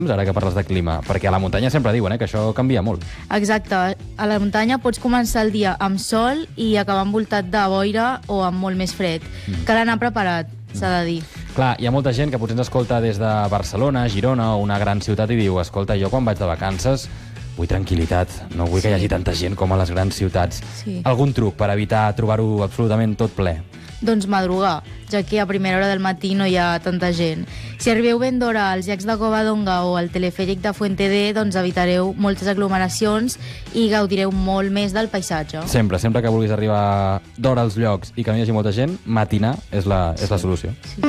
ara que parles de clima? Perquè a la muntanya sempre diuen que això canvia molt. Exacte. A la muntanya pots començar el dia amb sol i acabar envoltat de boira o amb molt més fred. Cal anar preparat, s'ha de dir. Clar, hi ha molta gent que potser ens escolta des de Barcelona, Girona o una gran ciutat i diu, escolta, jo quan vaig de vacances vull tranquil·litat, no vull que hi hagi tanta gent com a les grans ciutats. Sí. Algun truc per evitar trobar-ho absolutament tot ple? Doncs madrugar, ja que a primera hora del matí no hi ha tanta gent. Si arribeu ben d'hora als llacs de Covadonga o al telefèric de Fuente D, doncs evitareu moltes aglomeracions i gaudireu molt més del paisatge. Sempre que vulguis arribar d'hora als llocs i que no hi hagi molta gent, matinar és la solució. Sí.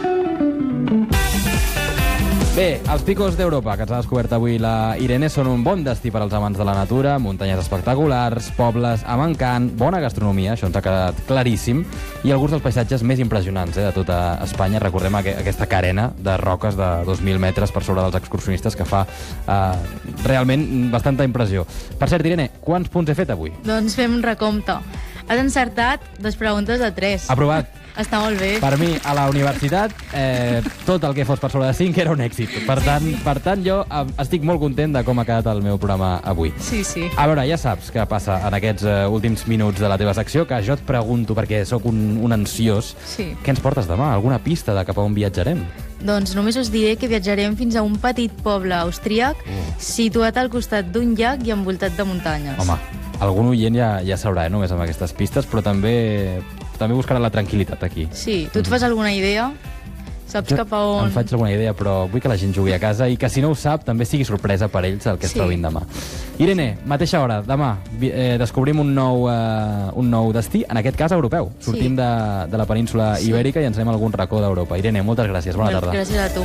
Bé, els picos d'Europa, que ens ha descobert avui la Irene, són un bon destí per als amants de la natura, muntanyes espectaculars, pobles amb encant, bona gastronomia, això ens ha quedat claríssim, i alguns dels paisatges més impressionants de tota Espanya. Recordem aquesta carena de roques de 2.000 metres per sobre dels excursionistes que fa realment bastanta impressió. Per cert, Irene, quants punts he fet avui? Doncs fem un recompte. Has encertat 2 preguntes de 3. Aprovat. Està molt bé. Per mi, a la universitat, tot el que fos per sobre de 5 era un èxit. Per tant, jo estic molt content de com ha quedat el meu programa avui. Sí, sí. A veure, ja saps què passa en aquests últims minuts de la teva secció, que jo et pregunto, perquè sóc un ansiós, Sí. què ens portes demà? Alguna pista de cap a on viatjarem? Doncs només us diré que viatjarem fins a un petit poble austríac situat al costat d'un llac i envoltat de muntanyes. Home, algun oient ja sabrà, només amb aquestes pistes, però també buscarà la tranquil·litat aquí. Sí, tu et fas alguna idea? Saps cap a on? Em faig alguna idea, però vull que la gent jugui a casa i que si no ho sap també sigui sorpresa per ells el que es trobin demà. Irene, mateixa hora, demà descobrim un nou destí, en aquest cas europeu. Sortim de la península ibèrica i ens anem a algun racó d'Europa. Irene, moltes gràcies, bona tarda. Gràcies a tu.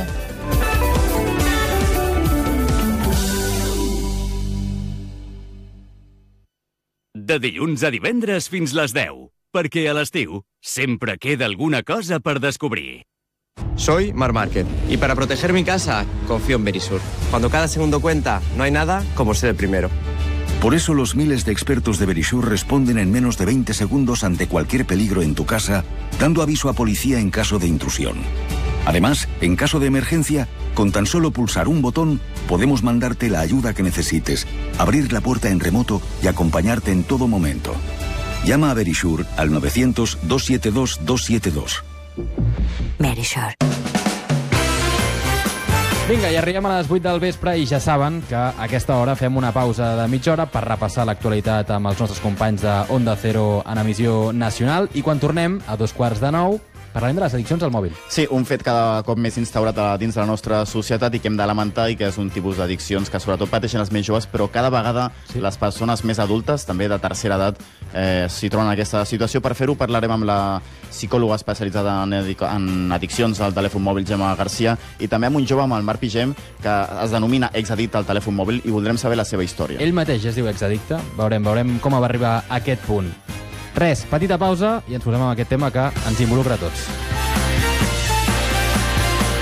De dilluns a divendres fins les 10, perquè a l'estiu sempre queda alguna cosa per descobrir. Soy Mar Márquez y para proteger mi casa confío en Verisur. Cuando cada segundo cuenta, no hay nada como ser el primero. Por eso los miles de expertos de Verisur responden en menos de 20 segundos ante cualquier peligro en tu casa, dando aviso a policía en caso de intrusión. Además, en caso de emergencia, con tan solo pulsar un botón, podemos mandarte la ayuda que necesites, abrir la puerta en remoto y acompañarte en todo momento. Llama a Verisur al 900-272-272. Verisur. Vinga, i arribem a les 8 del vespre i ja saben que a aquesta hora fem una pausa de mitja hora per repassar l'actualitat amb els nostres companys de Onda Cero en emissió nacional i quan tornem a 8:45 parlarem de les addiccions al mòbil. Sí, un fet cada cop més instaurat dins de la nostra societat i que hem de lamentar i que és un tipus d'addiccions que sobretot pateixen els més joves, però cada vegada les persones més adultes, també de tercera edat, s'hi troben en aquesta situació. Per fer-ho parlarem amb la psicòloga especialitzada en addiccions al telèfon mòbil, Gemma Garcia, i també amb un jove, amb el Marc Pigem, que es denomina exaddicte al telèfon mòbil i voldrem saber la seva història. Ell mateix es diu exaddicte. Veurem com va arribar a aquest punt. Res, petita pausa i ens posem amb aquest tema que ens involucra a tots.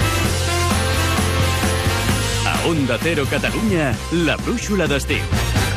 A Onda Cero Catalunya, la brúixola d'estiu.